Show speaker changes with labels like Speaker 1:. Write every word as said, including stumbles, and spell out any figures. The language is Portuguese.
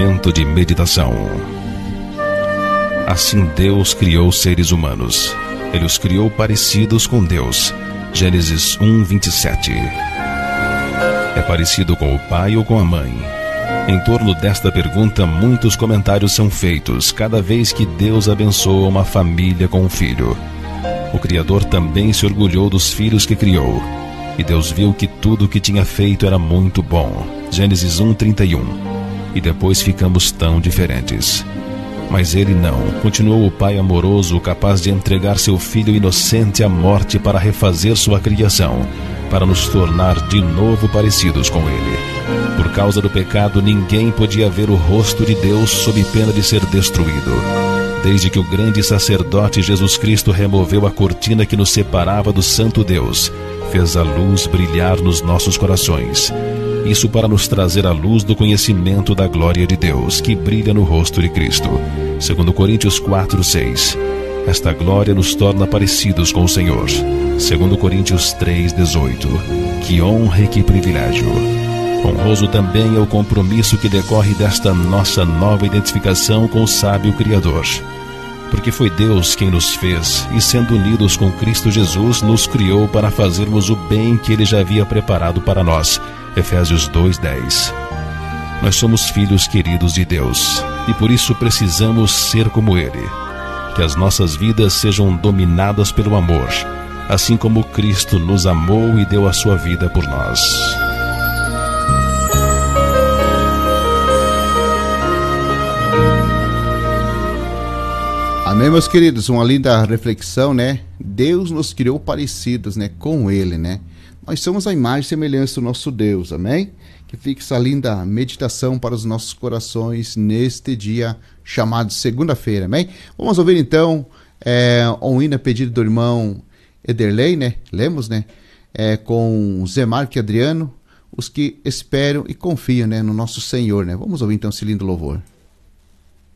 Speaker 1: Momento de meditação. Assim Deus criou seres humanos. Ele os criou parecidos com Deus. Gênesis um, vinte e sete. É parecido com o pai ou com a mãe? Em torno desta pergunta, muitos comentários são feitos cada vez que Deus abençoa uma família com um filho. O Criador também se orgulhou dos filhos que criou. E Deus viu que tudo o que tinha feito era muito bom. Gênesis um, trinta e um. E depois ficamos tão diferentes. Mas ele não. Continuou o pai amoroso, capaz de entregar seu filho inocente à morte para refazer sua criação, para nos tornar de novo parecidos com ele. Por causa do pecado, ninguém podia ver o rosto de Deus sob pena de ser destruído. Desde que o grande sacerdote Jesus Cristo removeu a cortina que nos separava do Santo Deus, fez a luz brilhar nos nossos corações. Isso para nos trazer a luz do conhecimento da glória de Deus, que brilha no rosto de Cristo. Segundo Coríntios quatro, seis. Esta glória nos torna parecidos com o Senhor. Segundo Coríntios três, dezoito. Que honra e que privilégio. Honroso também é o compromisso que decorre desta nossa nova identificação com o sábio Criador. Porque foi Deus quem nos fez, e sendo unidos com Cristo Jesus, nos criou para fazermos o bem que Ele já havia preparado para nós. Efésios dois, dez. Nós somos filhos queridos de Deus, e por isso precisamos ser como Ele. Que as nossas vidas sejam dominadas pelo amor, assim como Cristo nos amou e deu a sua vida por nós.
Speaker 2: Amém, meus queridos? Uma linda reflexão, né? Deus nos criou parecidos, né? Com Ele, né? Nós somos a imagem e semelhança do nosso Deus, amém? Que fique essa linda meditação para os nossos corações neste dia chamado segunda-feira, amém? Vamos ouvir então é, um hino a pedido do irmão Ederley, né? Lemos, né? É, com Zé Marco e Adriano, os que esperam e confiam, né? No nosso Senhor, né? Vamos ouvir então esse lindo louvor.